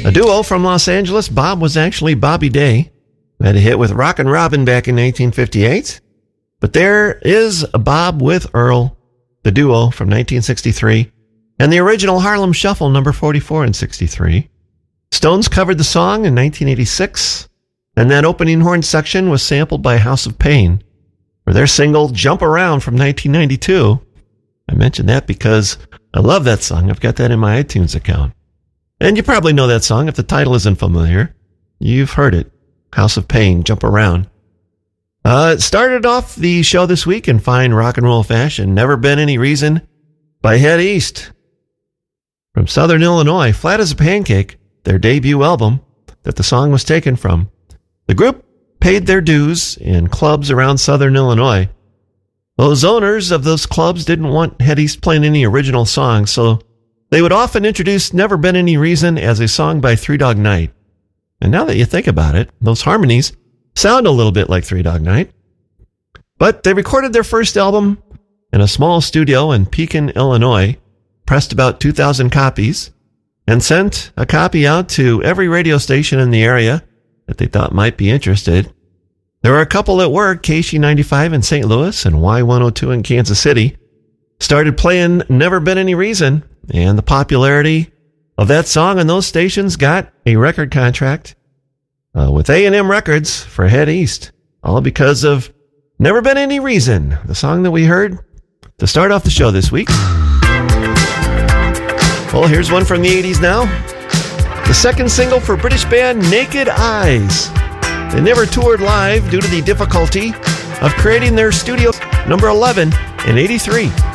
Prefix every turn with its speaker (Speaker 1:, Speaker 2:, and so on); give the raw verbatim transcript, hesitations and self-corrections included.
Speaker 1: A duo from Los Angeles. Bob was actually Bobby Day. Had a hit with Rockin' Robin back in nineteen fifty-eight. But there is a Bob with Earl, the duo from nineteen sixty-three, and the original Harlem Shuffle, number forty-four in sixty-three. Stones covered the song in nineteen eighty-six, and that opening horn section was sampled by House of Pain for their single Jump Around from nineteen ninety-two. I mentioned that because I love that song. I've got that in my iTunes account. And you probably know that song if the title isn't familiar. You've heard it. House of Pain, Jump Around. Uh, it started off the show this week in fine rock and roll fashion. Never Been Any Reason by Head East. From Southern Illinois, Flat as a Pancake, their debut album that the song was taken from. The group paid their dues in clubs around Southern Illinois. Those owners of those clubs didn't want Head East playing any original songs, so they would often introduce Never Been Any Reason as a song by Three Dog Night. And now that you think about it, those harmonies sound a little bit like Three Dog Night. But they recorded their first album in a small studio in Pekin, Illinois, pressed about two thousand copies, and sent a copy out to every radio station in the area that they thought might be interested. There were a couple that were, K S H E ninety-five in Saint Louis and Y one oh two in Kansas City, started playing Never Been Any Reason, and the popularity of that song on those stations got a record contract uh, with A and M Records for Head East, all because of Never Been Any Reason, the song that we heard to start off the show this week. Well, here's one from the eighties now. The second single for British band Naked Eyes. They never toured live due to the difficulty of creating their studio number eleven in eighty-three.